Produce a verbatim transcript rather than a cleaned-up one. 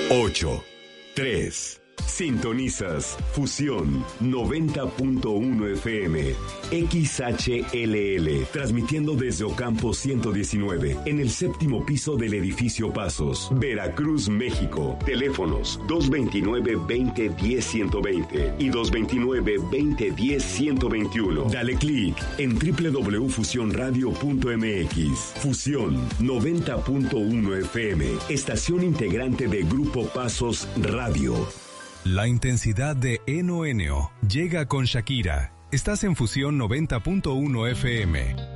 ocho, tres. Sintonizas Fusión noventa punto uno F M, X H L L, transmitiendo desde Ocampo ciento diecinueve, en el séptimo piso del edificio Pasos, Veracruz, México. Teléfonos dos veintinueve, veinte, diez, ciento veinte y dos veintinueve, veinte, diez, ciento veintiuno. Dale clic en doble u doble u doble u punto fusión radio punto m x. Fusión noventa punto uno F M, estación integrante de Grupo Pasos Radio. La intensidad de Eno Eneo llega con Shakira. Estás en Fusión noventa punto uno F M.